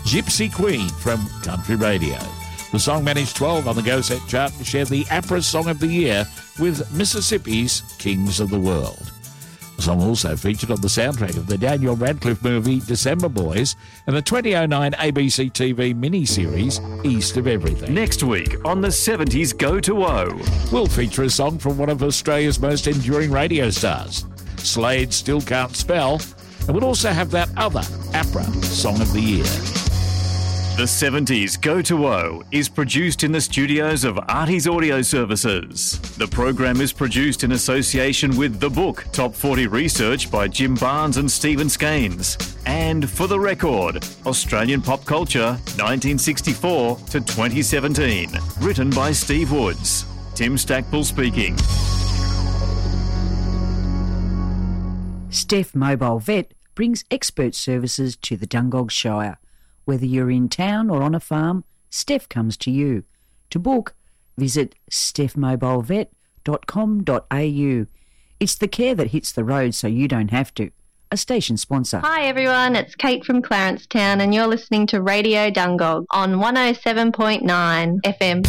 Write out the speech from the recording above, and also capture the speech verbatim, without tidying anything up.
Gypsy Queen from Country Radio. The song managed twelve on the Go Set chart and shared the APRA Song of the Year with Mississippi's Kings of the World. The song also featured on the soundtrack of the Daniel Radcliffe movie December Boys and the twenty oh nine A B C T V miniseries East of Everything. Next week on the seventies Go to O, we'll feature a song from one of Australia's most enduring radio stars, Slade Still Can't Spell, and we'll also have that other APRA Song of the Year. The seventies Go to O is produced in the studios of Artie's Audio Services. The program is produced in association with The Book, Top forty Research by Jim Barnes and Stephen Scaines. And For the Record, Australian Pop Culture, nineteen sixty-four to twenty seventeen. Written by Steve Woods. Tim Stackpole speaking. Steph Mobile Vet brings expert services to the Dungog Shire. Whether you're in town or on a farm, Steph comes to you. To book, visit steph mobile vet dot com dot a u. It's the care that hits the road so you don't have to. A station sponsor. Hi everyone, it's Kate from Clarencetown and you're listening to Radio Dungog on one oh seven point nine F M.